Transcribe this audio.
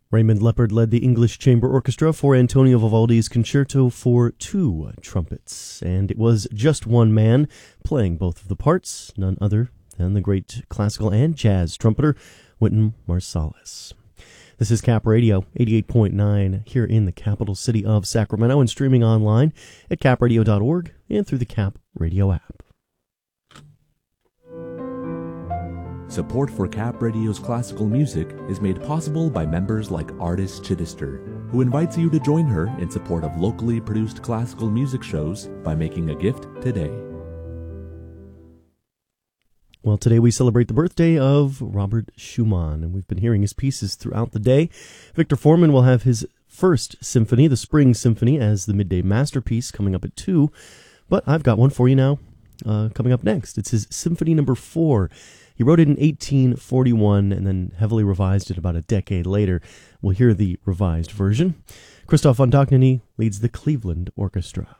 Raymond Leppard led the English Chamber Orchestra for Antonio Vivaldi's Concerto for Two Trumpets, and it was just one man playing both of the parts, none other than the great classical and jazz trumpeter, Wynton Marsalis. This is Cap Radio, 88.9 here in the capital city of Sacramento and streaming online at capradio.org and through the Cap Radio app. Support for Cap Radio's classical music is made possible by members like Artis Chittister, who invites you to join her in support of locally produced classical music shows by making a gift today. Well, today we celebrate the birthday of Robert Schumann, and we've been hearing his pieces throughout the day. Victor Foreman will have his first symphony, the Spring Symphony, as the midday masterpiece coming up at 2, but I've got one for you now coming up next. It's his Symphony No. 4. He wrote it in 1841 and then heavily revised it about a decade later. We'll hear the revised version. Christoph von Dohnanyi leads the Cleveland Orchestra.